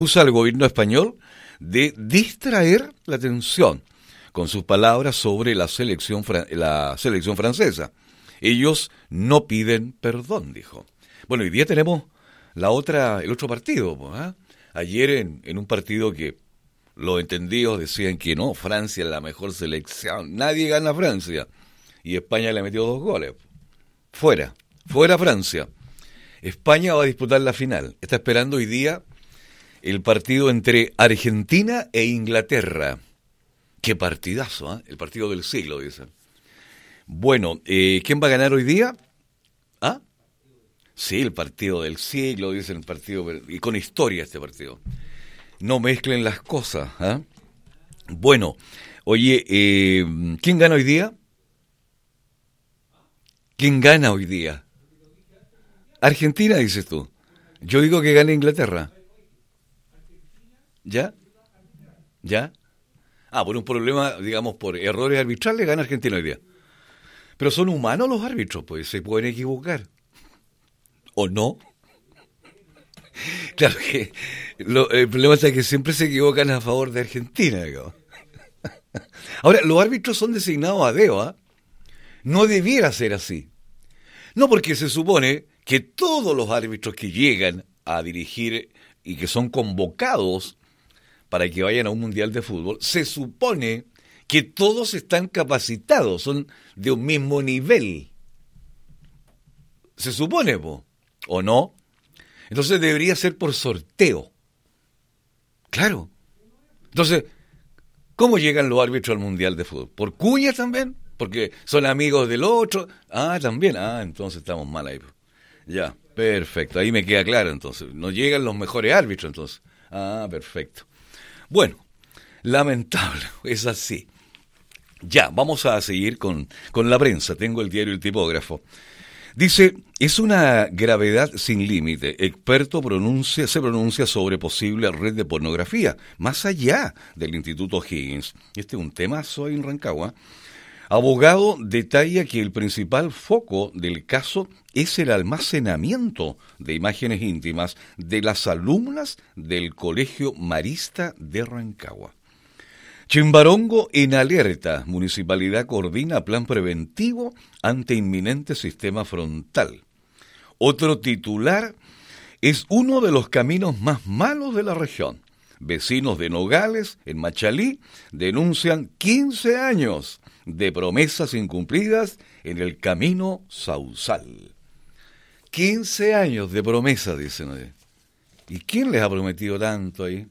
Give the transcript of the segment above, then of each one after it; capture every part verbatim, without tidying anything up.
Usa el gobierno español de distraer la atención con sus palabras sobre la selección, la selección francesa. Ellos no piden perdón, dijo. Bueno, hoy día tenemos la otra, el otro partido. ¿eh? Ayer en, en un partido que los entendidos decían que no, Francia es la mejor selección, nadie gana a Francia. Y España le metió dos goles. Fuera, fuera Francia. España va a disputar la final. Está esperando hoy día el partido entre Argentina e Inglaterra. Qué partidazo, ¿eh? El partido del siglo, dicen. Bueno, eh, ¿quién va a ganar hoy día? ¿Ah? Sí, el partido del siglo, dicen el partido, y con historia este partido. No mezclen las cosas, ¿eh? Bueno, oye, eh, ¿quién gana hoy día? ¿Quién gana hoy día? Argentina, dices tú. Yo digo que gana Inglaterra. ¿Ya? ¿Ya? Ah, por un problema, digamos, por errores arbitrales, gana Argentina hoy día. Pero son humanos los árbitros, pues se pueden equivocar. ¿O no? Claro que lo, el problema es que siempre se equivocan a favor de Argentina, digamos. Ahora, los árbitros son designados a dedo, ¿eh? No debiera ser así. No, porque se supone que todos los árbitros que llegan a dirigir y que son convocados para que vayan a un mundial de fútbol, se supone que todos están capacitados, son de un mismo nivel. Se supone, po, ¿o no? Entonces debería ser por sorteo. Claro. Entonces, ¿cómo llegan los árbitros al mundial de fútbol? ¿Por cuñas también? Porque son amigos del otro. Ah, también. Ah, entonces estamos mal ahí. Ya, perfecto. Ahí me queda claro entonces. No llegan los mejores árbitros entonces. Ah, perfecto. Bueno, lamentable, es así. Ya, vamos a seguir con, con la prensa. Tengo el diario El Tipógrafo. Dice, es una gravedad sin límite. Experto pronuncia, se pronuncia sobre posible red de pornografía, más allá del Instituto Higgins. Este es un temazo en Rancagua. Abogado detalla que el principal foco del caso es el almacenamiento de imágenes íntimas de las alumnas del Colegio Marista de Rancagua. Chimbarongo en alerta. Municipalidad coordina plan preventivo ante inminente sistema frontal. Otro titular es uno de los caminos más malos de la región. Vecinos de Nogales, en Machalí, denuncian quince años de promesas incumplidas en el camino Sausal. quince años de promesas, dicen. ¿Y quién les ha prometido tanto ahí?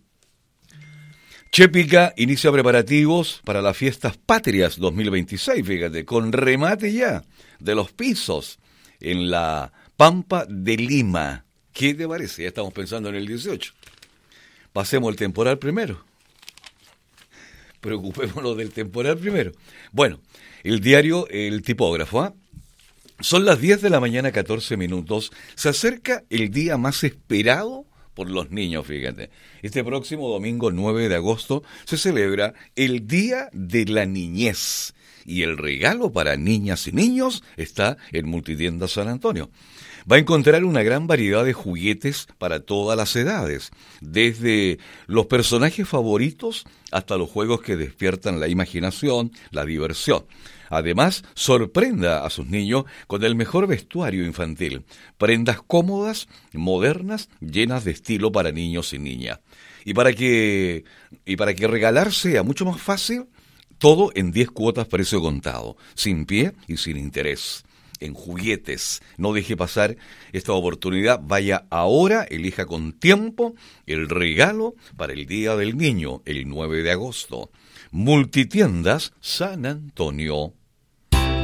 Chépica inicia preparativos para las fiestas patrias dos mil veintiséis, fíjate, con remate ya de los pisos en la Pampa de Lima. ¿Qué te parece? Ya estamos pensando en el dieciocho. Pasemos el temporal primero. Preocupémonos del temporal primero. Bueno, el diario El Tipógrafo, ¿eh? Son las diez de la mañana, catorce minutos. Se acerca el día más esperado por los niños, fíjate. Este próximo domingo nueve de agosto se celebra el Día de la Niñez. Y el regalo para niñas y niños está en Multitienda San Antonio. Va a encontrar una gran variedad de juguetes para todas las edades, desde los personajes favoritos hasta los juegos que despiertan la imaginación, la diversión. Además, sorprenda a sus niños con el mejor vestuario infantil, prendas cómodas, modernas, llenas de estilo para niños y niñas. Y para que, y para que regalar sea mucho más fácil, todo en diez cuotas precio contado, sin pie y sin interés. En juguetes. No deje pasar esta oportunidad. Vaya ahora, elija con tiempo el regalo para el Día del Niño, el nueve de agosto. Multitiendas San Antonio.